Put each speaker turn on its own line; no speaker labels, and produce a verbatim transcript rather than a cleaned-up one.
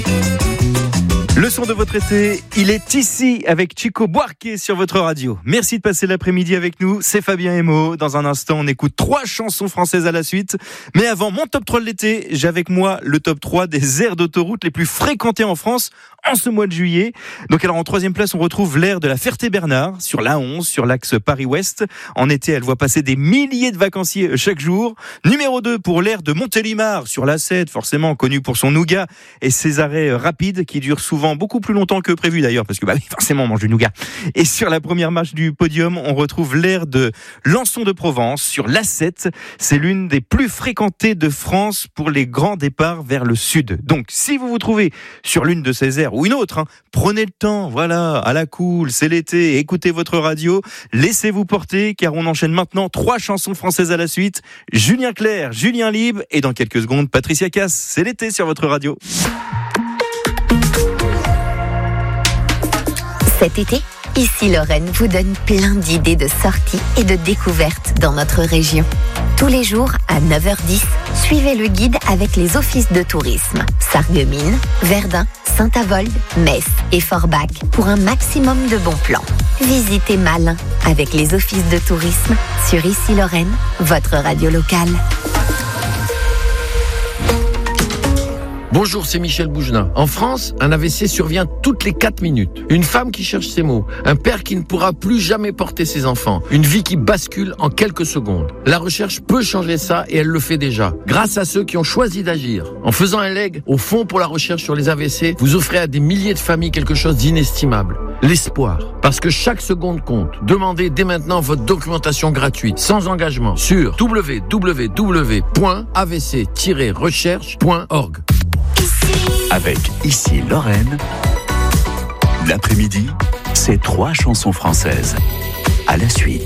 Le son de votre été, il est ici avec Chico Buarque sur votre radio. Merci de passer l'après-midi avec nous, c'est Fabien Emo. Dans un instant, on écoute trois chansons françaises à la suite. Mais avant mon top trois de l'été, j'ai avec moi le top trois des aires d'autoroute les plus fréquentées en France en ce mois de juillet. Donc alors en troisième place, on retrouve l'aire de la Ferté-Bernard sur l'A onze, sur l'axe Paris-Ouest. En été, elle voit passer des milliers de vacanciers chaque jour. Numéro deux pour l'aire de Montélimar sur l'A sept, forcément connue pour son nougat et ses arrêts rapides qui durent souvent beaucoup plus longtemps que prévu d'ailleurs, parce que bah oui, forcément on mange du nougat. Et sur la première marche du podium, on retrouve l'aire de Lançon de Provence sur l'A sept. C'est l'une des plus fréquentées de France pour les grands départs vers le sud. Donc si vous vous trouvez sur l'une de ces aires ou une autre, hein, prenez le temps, voilà, à la cool, c'est l'été, écoutez votre radio, laissez-vous porter car on enchaîne maintenant trois chansons françaises à la suite. Julien Clerc, Julien Libre et dans quelques secondes Patricia Cass. C'est l'été sur votre radio.
Cet été, Ici Lorraine vous donne plein d'idées de sorties et de découvertes dans notre région. Tous les jours, à neuf heures dix, suivez le guide avec les offices de tourisme. Sarreguemines, Verdun, Saint-Avold, Metz et Forbach pour un maximum de bons plans. Visitez Malin avec les offices de tourisme sur Ici Lorraine, votre radio locale.
Bonjour, c'est Michel Bougenat. En France, un A V C survient toutes les quatre minutes. Une femme qui cherche ses mots, un père qui ne pourra plus jamais porter ses enfants, une vie qui bascule en quelques secondes. La recherche peut changer ça et elle le fait déjà, grâce à ceux qui ont choisi d'agir. En faisant un leg au Fonds pour la recherche sur les A V C, vous offrez à des milliers de familles quelque chose d'inestimable. L'espoir. Parce que chaque seconde compte. Demandez dès maintenant votre documentation gratuite, sans engagement, sur w w w point a v c tiret recherche point org.
Avec Ici Lorraine, l'après-midi, c'est trois chansons françaises. À la suite.